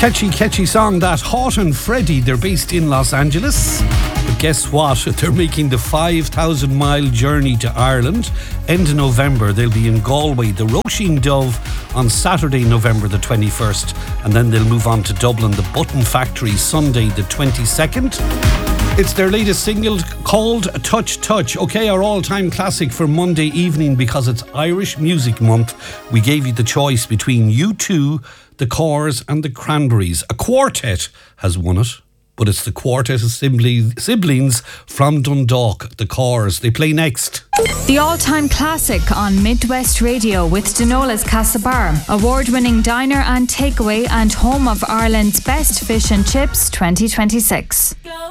Catchy song, that. Hot and Freddy, they're based in Los Angeles. But guess what? They're making the 5,000 mile journey to Ireland. End of November, they'll be in Galway, the Roisin Dove, on Saturday, November the 21st. And then they'll move on to Dublin, the Button Factory, Sunday the 22nd. It's their latest single called Touch Touch. Okay, our all-time classic for Monday evening, because it's Irish Music Month. We gave you the choice between U2, the Corrs and the Cranberries. A quartet has won it, but it's the quartet of siblings from Dundalk, the Corrs. They play next. The all-time classic on Midwest Radio with Denola's Castlebar, award-winning diner and takeaway and home of Ireland's best fish and chips 2026.